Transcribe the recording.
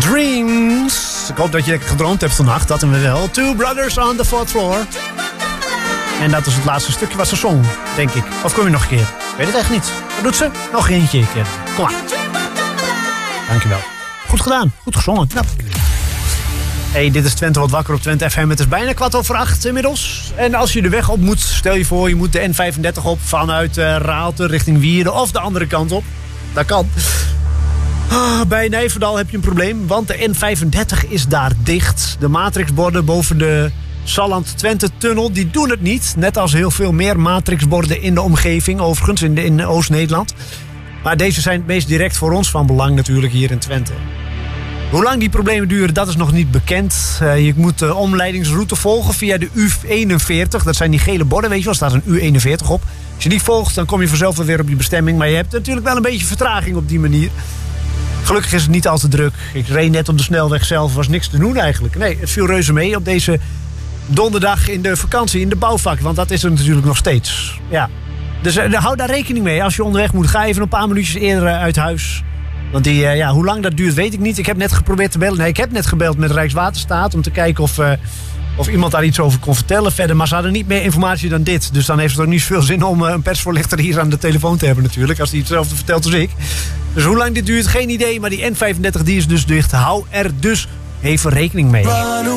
Dreams. Ik hoop dat je lekker gedroomd hebt vannacht. Dat hebben we wel. Two Brothers on the Fourth Floor. En dat is het laatste stukje wat ze zong, denk ik. Of kom je nog een keer? Ik weet het echt niet. Wat doet ze? Nog eentje. Kom maar. Dankjewel. Goed gedaan. Goed gezongen. Nou. Hey, dit is Twente wat wakker op Twente FM. Het is bijna 7:15 inmiddels. En als je de weg op moet, stel je voor, je moet de N35 op vanuit Raalte richting Wierden of de andere kant op. Dat kan. Bij Nijverdal heb je een probleem, want de N35 is daar dicht. De matrixborden boven de Salland-Twente-tunnel, die doen het niet. Net als heel veel meer matrixborden in de omgeving, overigens in Oost-Nederland. Maar deze zijn het meest direct voor ons van belang natuurlijk hier in Twente. Hoe lang die problemen duren, dat is nog niet bekend. Je moet de omleidingsroute volgen via de U41. Dat zijn die gele borden, weet je wel, staat een U41 op. Als je die volgt, dan kom je vanzelf weer op je bestemming. Maar je hebt natuurlijk wel een beetje vertraging op die manier. Gelukkig is het niet al te druk. Ik reed net op de snelweg zelf, was niks te doen eigenlijk. Nee, het viel reuze mee op deze donderdag in de vakantie, in de bouwvak. Want dat is er natuurlijk nog steeds. Ja. Dus hou daar rekening mee. Als je onderweg moet, ga even een paar minuutjes eerder uit huis. Want hoe lang dat duurt, weet ik niet. Ik heb net geprobeerd te bellen. Nee, ik heb net gebeld met Rijkswaterstaat om te kijken of iemand daar iets over kon vertellen verder. Maar ze hadden niet meer informatie dan dit. Dus dan heeft het ook niet zoveel zin om een persvoorlichter hier aan de telefoon te hebben natuurlijk. Als hij hetzelfde vertelt als ik. Dus hoe lang dit duurt, geen idee. Maar die N35 die is dus dicht. Hou er dus even rekening mee.